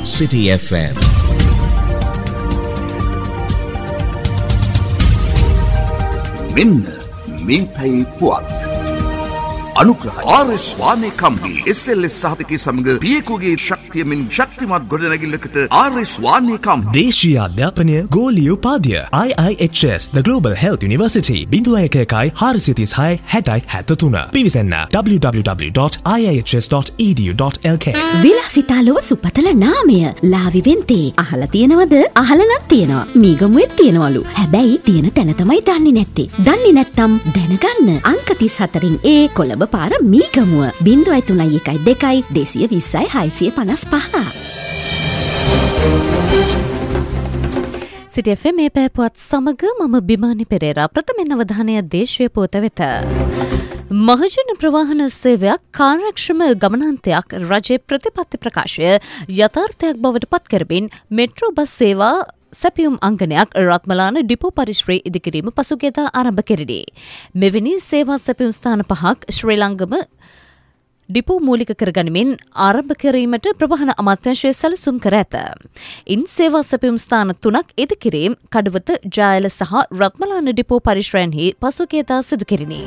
City FM. මෙන්න මේ පැයි පුවත් අනුග්‍රහය ආර්.එස්. වානේ කම්පනි SLS සහතිකයේ සමග පියෙකුගේ ශක්තියමින් ශක්තිමත් ගොඩනැගිල්ලකට ආර්.එස්. වානේ කම්පනි දේශීය අධ්‍යාපනය ගෝලීය උපාධිය IIHS The Global Health University 01166063 පිවිසන්න www.ihs.edu.lk විලාසිතාලෝ සුපතල නාමය ලාවිවෙන්තේ අහලා තියෙනවද? අහලා නැත් තියෙනවා. මීගමුවේ තියෙනවලු. හැබැයි තියෙන තැන තමයි දන්නේ නැත්තේ. දන්නේ නැත්තම් දැනගන්න. අංක 34න් A කොළඹ පාර මීගමුව 0312 220 සිටි FM මේ පැපුවත් සමග මම බිමානි පෙරේරා ප්‍රථම අවධානය දේශීය පුවත වෙත. මහජන ප්‍රවාහන සේවයක් කාර්යක්ෂම ගමනාන්තයක් රජයේ ප්‍රතිපත්ති ප්‍රකාශය යථාර්ථයක් බවට පත් කරමින් මෙට්‍රෝ බස් සේවා සැපියුම් අංගනයක් රත්මලාන ඩිපෝ පරිශ්‍රයේ ඉදිකිරීම පසුගියදා ආරම්භ කෙරිණි. මෙවැනි සේවා සැපියුම් ස්ථාන පහක් ශ්‍රී ලංකම ඩිපෝ මූලික කරගනිමින් ආරම්භ කිරීමට ප්‍රවාහන අමාත්‍යාංශය සැලසුම් කර ඇත. ඉන් සේවා සැපියුම් ස්ථාන 3ක් ඉදිකිරීම කඩවත, ජායල සහ රත්මලාන ඩිපෝ පරිශ්‍රයන්හි පසුගියදා සිදු කෙරිණි.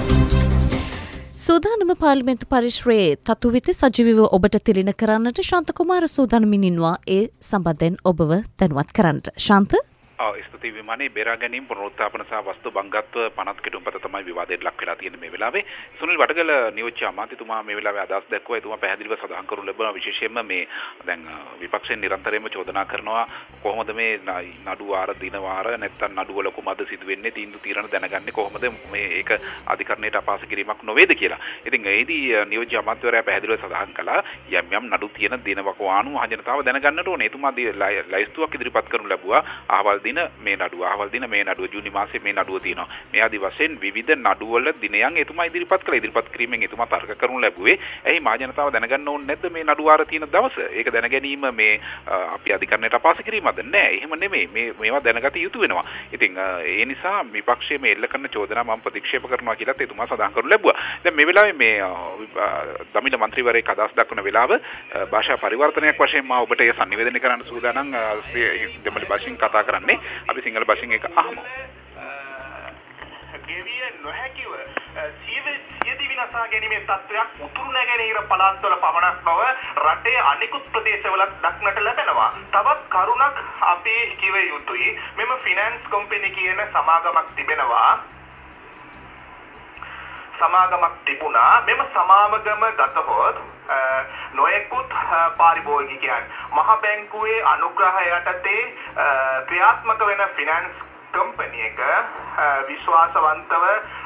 සූදානම පාර්ලිමේන්තු පරිශ්‍රයේ තතු වෙත සජීවීව ඔබට තිළින කරන්නට ශාන්ත කුමාර සූදානමින් ඉන්නවා. ඒ සම්බන්ධයෙන් ඔබව දැනුවත් කරන්නට. ශාන්ත ස්තුති විමානයේ බේරා ගැනීම පුනරුත්ථාපන සහ වස්තු බංගත්ව පනත් කෙටුම්පත තමයි විවාදයට ලක් වෙලා තියෙන්නේ මේ වෙලාවේ. සුනිල් වටගල නියෝජ්‍ය අමාත්‍යතුමා මේ වෙලාවේ අදහස් දැක්වුවා. එතුමා පැහැදිලිව සඳහන් කරු ලැබුණා විශේෂයෙන්ම මේ දැන් විපක්ෂයෙන් නිරන්තරයෙන්ම චෝදනා කරනවා කොහොමද මේ නඩු වාර දින වාර නැත්නම් නඩු වල කොහමද සිදු වෙන්නේ තීන්දුව తీරන දැනගන්නේ කොහොමද මේ ඒක අධිකරණයට අපහාස කිරීමක් නොවේද කියලා. ඉතින් ඒදී නියෝජ්‍ය අමාත්‍යවරයා පැහැදිලිව සඳහන් කළා යම් නඩු තියෙන දිනවක වාණු මහජනතාව දැනගන්නට ඕනේ. එතුමා ලයිස්තුවක් ඉදිරිපත් කරනු ලැබුවා. අහවල් දින මේ නඩුව අහවල් දින මේ නඩුව ජූනි මාසයේ මේ නඩුව තියෙනවා. මේ ආදි වශයෙන් විවිධ නඩුවල දිනයන් එතුමා ඉදිරිපත් කළා. ඉදිරිපත් කිරීමෙන් එතුමා තර්ක කරනු ලැබුවේ එහි මහජනතාව දැනගන්න ඕනේ නැද්ද මේ නඩුව ආර තියෙන දවස? ඒක දැන ගැනීම මේ අපි අධිකරණයට අපහාස කිරීමක්ද? නෑ. එහෙම නෙමෙයි. මේවා දැනගත යුතු වෙනවා. ඉතින් ඒ නිසා විපක්ෂයේ මේ එල්ල කරන චෝදනා මම ප්‍රතික්ෂේප කරනවා කියලාත් එතුමා සඳහන් කරනු ලැබුවා. දැන් මේ වෙලාවේ මේ දමිළ මන්ත්‍රීවරයෙක් අදහස් දක්වන වෙලාව භාෂා පරිවර්තනයක් වශයෙන් මා ඔබට ඒ sannivedana කරන්න සූදානම් දෙමළ භාෂෙන් කතා කරන්නේ. අපි සිංහල භාෂෙන් එක අහමු. ගෙවිය නොහැකිව සියදිවි විනාශා ගැනීමේ තත්ත්වයක් උතුරු නැගෙනහිර පළාත්වල පමණක් නොව රටේ අනෙකුත් ප්‍රදේශවලත් දක්නට ලැබෙනවා. තවත් කරුණක් අපි කිව යුතුයි. මෙම ෆිනෑන්ස් කම්පැනි කියන සමාගමක් තිබෙනවා. සමාගමක් තිබුණා. මෙම සමාගම ගතහොත් නොයෙකුත් පාරිභෝගිකයන් මහ බැංකුවේ අනුග්‍රහය යටතේ ක්‍රියාත්මක වෙන ෆිනෑන්ස් කම්පැනි එක විශ්වාසවන්තව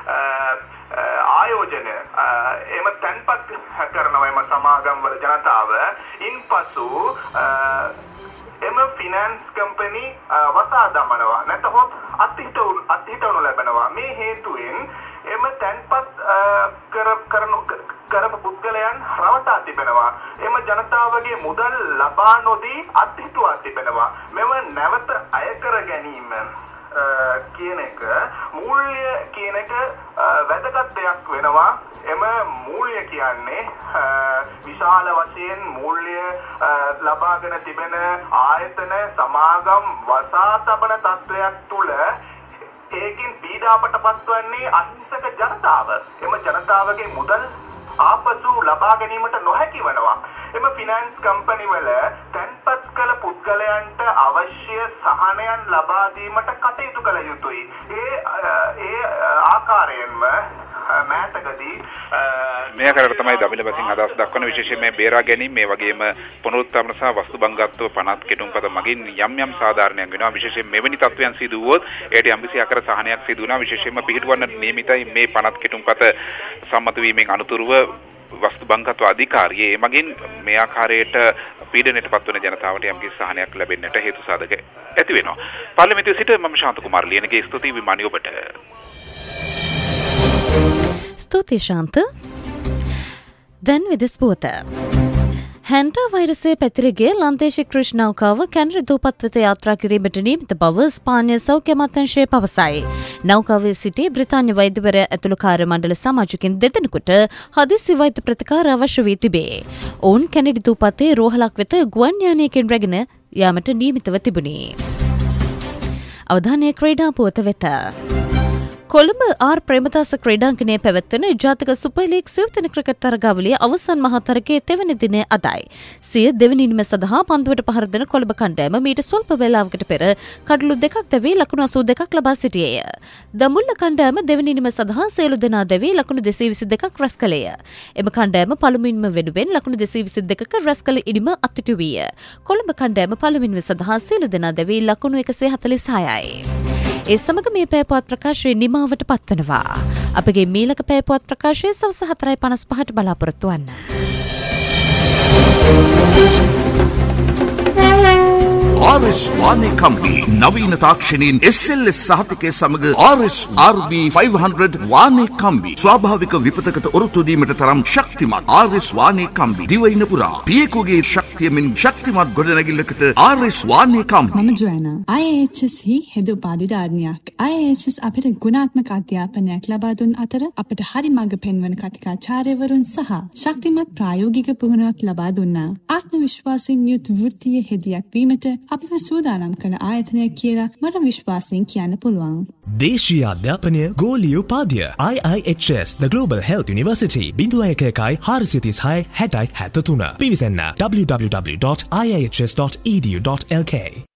ආයෝජන එම තැන්පත් කරනවා එම සමාගම් වල ජනතාව. ඉන්පසු එම ෆිනෑන්ස් කම්පැනි වසා දමනවා. නැතහොත් අත්හිටවනු ලැබෙනවා. මේ හේතුවෙන් එම තැන්පත් කරපු පුද්ගලයන් රවටා තිබෙනවා. එම ජනතාවගේ මුදල් ලබා නොදී අත්හිටුවා තිබෙනවා. මෙම නැවත අය කර ගැනීම කියන එක මූල්‍ය කියන එක වැදගත් දෙයක් වෙනවා. එම මූල්‍ය කියන්නේ විශාල වශයෙන් මූල්‍ය ලබාගෙන තිබෙන ආයතන සමාගම් වසා තබන තත්වයක් තුළ ඒකින් පීඩාවට පත්වන්නේ අහිංසක ජනතාව. එම ජනතාවගේ මුදල් ආපසු ලබා ගැනීමට නොහැකි වෙනවා. එම ෆිනෑන්ස් කම්පැනි වල තැන්පත් කළ පුද්ගලයන්ට අවශ්‍ය සහනයන් ලබා දීමට කටයුතු කළ යුතුයි. ඒ ආකාරයෙන්ම මෑතකදී මේ ආකාරයට තමයි දමිළ බසින් අදහස් දක්වන විශේෂයෙන් මේ බේරා ගැනීම මේ වගේම පුනරුත්ථාපන සහ වස්තු බංගත්ව පනත් කෙටුම්පත මගින් යම් සාධාරණයක් වෙනවා. විශේෂයෙන් මෙවැනි තත්ත්වයන් සිදු වුවොත් ඒට යම්කිසි ආකාර සහනයක් සිදු වෙනවා. විශේෂයෙන්ම පිළිතුරවන්නට නියමිතයි මේ පනත් කෙටුම්පත සම්මත වීමෙන් අනතුරුව වස්තු බංගත්ව අධිකාරියේ මගින් මේ ආකාරයට පීඩනයට පත්වන ජනතාවට යම්කිසි සහනයක් ලැබෙන්නට හේතු සාධක ඇති වෙනවා. පාර්ලිමේන්තුවේ සිට මම ශාන්ත කුමාර ලියනගේ ස්තුතියි විමානි ඔබට. ස්තුතියි ශාන්ත. දැන් විදෙස් පුවත. හැන්ටා වෛරසය පැතිරගේ ලන්දේශ ක්‍රිෂ් නෞකාව කැනරි දූපත් වෙත යාත්‍රා කිරීමට නියමිත බව ස්පාඤ්ඤ සෞඛ්‍ය අමාත්‍යාංශය පවසයි. නෞකාවේ සිටි බ්‍රිතාන්‍ය වෛද්‍යවරයා ඇතුළු කාර්ය මණ්ඩල සමාජිකින් දෙදෙනෙකුට හදිසි වෛද්‍ය ප්‍රතිකාර අවශ්‍ය වී තිබේ. ඔවුන් කැනරි දූපතේ රෝහලක් වෙත ගුවන් යානයකින් රැගෙන යාමට නියමිතව තිබුණි. අවධානය ක්‍රීඩා පුවත වෙත. කොළඹ ආර් ප්‍රේමදාස ක්‍රීඩාංගණයේ පැවැත්වෙන ජාතික සුපර් ලීග් සිව්තෙන ක්‍රිකට් තරගාවලියේ අවසන් මහතරගයේ තෙවැනි දිනය අදයි. සිය දෙවැනි ඉනිම සඳහා පන්දුවට පහර දෙන කොළඹ කණ්ඩායම මීට ස්වල්ප වේලාවකට පෙර කඩලු දෙකක් දැවී ලකුණු 82ක් ලබා සිටියේය. දඹුල්ල කණ්ඩායම දෙවැනි ඉනිම සඳහා සියලු දෙනා දැවී ලකුණු 222ක් රැස් කළේය. එම කණ්ඩායම පළමුවෙනිම වෙනුවෙන් ලකුණු 222ක රැස් කළ ඉනිම අත්හිටු වීය. කොළඹ කණ්ඩායම පළමුවෙනිම සඳහා සියලු දෙනා දැවී ලකුණු 146යි. ඒ සමග මේ පැයපුවත් ප්‍රකාශය නිමාවට පත්වනවා. අපගේ මීළඟ පැයපුවත් ප්‍රකාශය සවස 4:55ට බලාපොරොත්තු වන්න. RS වානේ කම්පනි නවීන තාක්ෂණයෙන් SLS සහතිකය සමග RS RB 500 වානේ කම්බි ස්වාභාවික විපතකට ඔරොත්තු දීමට තරම් ශක්තිමත් RS වානේ කම්බි දිවයින පුරා පියෙකුගේ ශක්තියමින් ශක්තිමත් ගොඩනැගිල්ලකට RS වානේ කම්බි. මම ජොයනා IAHS හි හෙද උපාධිධාරණයක්. IAHS අපිට ගුණාත්මක අධ්‍යාපනයක් ලබා දුන් අතර අපට හරි මඟ පෙන්වන කතිකාචාර්යවරුන් සහ ශක්තිමත් ප්‍රායෝගික පුහුණුවක් ලබා දුන්නා. ආත්ම විශ්වාසයෙන් යුත් වෘත්තීය හෙදියක් වීමට අපිව සූදානම් කළ ආයතනයක් කියලා මට විශ්වාසයෙන් කියන්න පුළුවන්. දේශීය අධ්‍යාපනය ගෝලීය උපාධිය IIHS The Global Health University 0116 pivisena www.iihs.edu.lk